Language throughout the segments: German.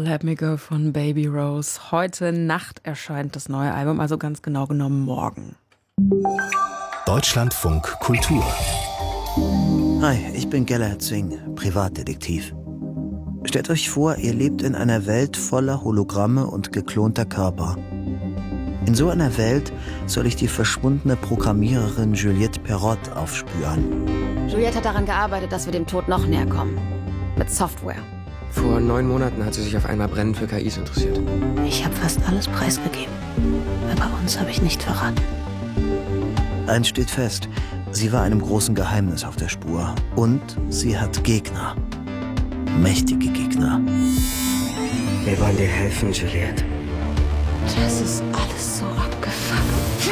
Let Me Go von Baby Rose. Heute Nacht erscheint das neue Album, also ganz genau genommen morgen. Deutschlandfunk Kultur. Hi, ich bin Gellert Zwing, Privatdetektiv. Stellt euch vor, ihr lebt in einer Welt voller Hologramme und geklonter Körper. In so einer Welt soll ich die verschwundene Programmiererin Juliette Perrot aufspüren. Juliette hat daran gearbeitet, dass wir dem Tod noch näher kommen. Mit Software. Vor 9 Monaten hat sie sich auf einmal brennend für KIs interessiert. Ich habe fast alles preisgegeben. Aber uns habe ich nicht verraten. Eins steht fest, sie war einem großen Geheimnis auf der Spur. Und sie hat Gegner. Mächtige Gegner. Wir wollen dir helfen, Juliette. Das ist alles so abgefuckt.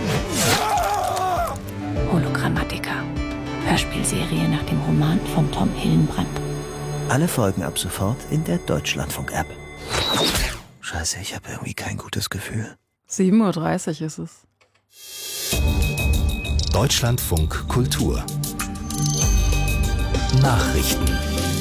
Hologrammatica. Hörspielserie nach dem Roman von Tom Hillenbrand. Alle Folgen ab sofort in der Deutschlandfunk-App. Scheiße, ich habe irgendwie kein gutes Gefühl. 7:30 Uhr ist es. Deutschlandfunk Kultur. Nachrichten.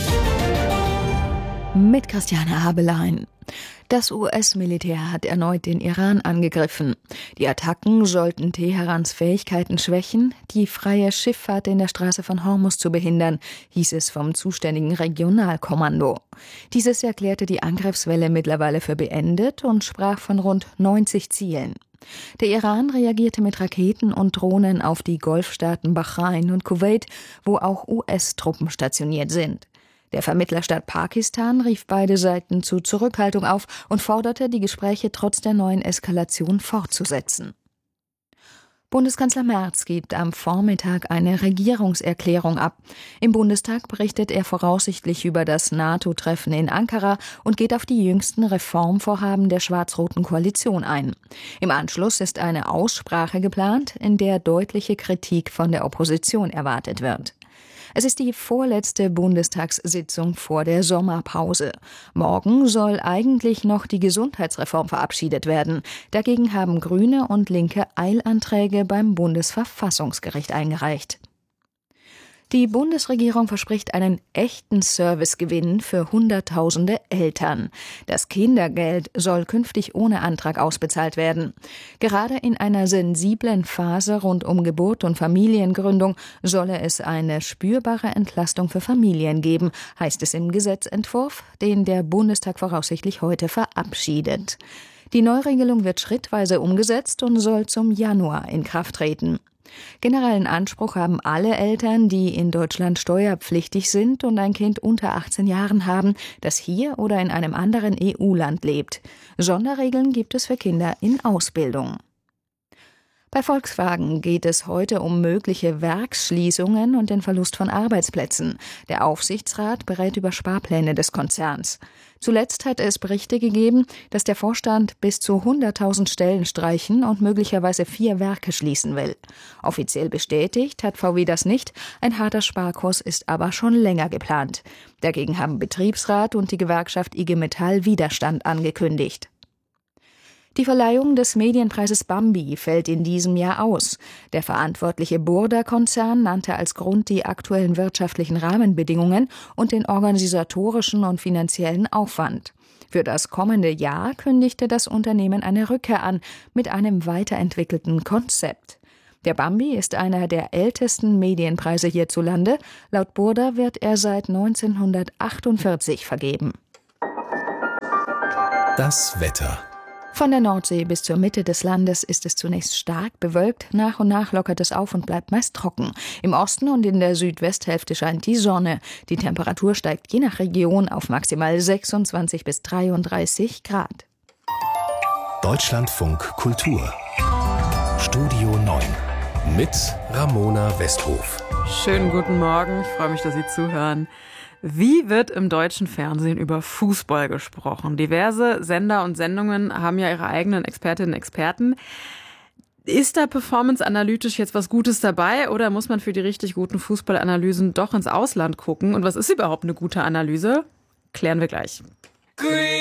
Mit Christiane Habelein. Das US-Militär hat erneut den Iran angegriffen. Die Attacken sollten Teherans Fähigkeiten schwächen, die freie Schifffahrt in der Straße von Hormuz zu behindern, hieß es vom zuständigen Regionalkommando. Dieses erklärte die Angriffswelle mittlerweile für beendet und sprach von rund 90 Zielen. Der Iran reagierte mit Raketen und Drohnen auf die Golfstaaten Bahrain und Kuwait, wo auch US-Truppen stationiert sind. Der Vermittlerstaat Pakistan rief beide Seiten zu Zurückhaltung auf und forderte, die Gespräche trotz der neuen Eskalation fortzusetzen. Bundeskanzler Merz gibt am Vormittag eine Regierungserklärung ab. Im Bundestag berichtet er voraussichtlich über das NATO-Treffen in Ankara und geht auf die jüngsten Reformvorhaben der schwarz-roten Koalition ein. Im Anschluss ist eine Aussprache geplant, in der deutliche Kritik von der Opposition erwartet wird. Es ist die vorletzte Bundestagssitzung vor der Sommerpause. Morgen soll eigentlich noch die Gesundheitsreform verabschiedet werden. Dagegen haben Grüne und Linke Eilanträge beim Bundesverfassungsgericht eingereicht. Die Bundesregierung verspricht einen echten Servicegewinn für Hunderttausende Eltern. Das Kindergeld soll künftig ohne Antrag ausbezahlt werden. Gerade in einer sensiblen Phase rund um Geburt und Familiengründung solle es eine spürbare Entlastung für Familien geben, heißt es im Gesetzentwurf, den der Bundestag voraussichtlich heute verabschiedet. Die Neuregelung wird schrittweise umgesetzt und soll zum Januar in Kraft treten. Generellen Anspruch haben alle Eltern, die in Deutschland steuerpflichtig sind und ein Kind unter 18 Jahren haben, das hier oder in einem anderen EU-Land lebt. Sonderregeln gibt es für Kinder in Ausbildung. Bei Volkswagen geht es heute um mögliche Werksschließungen und den Verlust von Arbeitsplätzen. Der Aufsichtsrat berät über Sparpläne des Konzerns. Zuletzt hat es Berichte gegeben, dass der Vorstand bis zu 100.000 Stellen streichen und möglicherweise 4 Werke schließen will. Offiziell bestätigt hat VW das nicht, ein harter Sparkurs ist aber schon länger geplant. Dagegen haben Betriebsrat und die Gewerkschaft IG Metall Widerstand angekündigt. Die Verleihung des Medienpreises Bambi fällt in diesem Jahr aus. Der verantwortliche Burda-Konzern nannte als Grund die aktuellen wirtschaftlichen Rahmenbedingungen und den organisatorischen und finanziellen Aufwand. Für das kommende Jahr kündigte das Unternehmen eine Rückkehr an mit einem weiterentwickelten Konzept. Der Bambi ist einer der ältesten Medienpreise hierzulande. Laut Burda wird er seit 1948 vergeben. Das Wetter. Von der Nordsee bis zur Mitte des Landes ist es zunächst stark bewölkt, nach und nach lockert es auf und bleibt meist trocken. Im Osten und in der Südwesthälfte scheint die Sonne. Die Temperatur steigt je nach Region auf maximal 26 bis 33 Grad. Deutschlandfunk Kultur. Studio 9 mit Ramona Westhof. Schönen guten Morgen, ich freue mich, dass Sie zuhören. Wie wird im deutschen Fernsehen über Fußball gesprochen? Diverse Sender und Sendungen haben ja ihre eigenen Expertinnen und Experten. Ist da performance-analytisch jetzt was Gutes dabei oder muss man für die richtig guten Fußballanalysen doch ins Ausland gucken? Und was ist überhaupt eine gute Analyse? Klären wir gleich.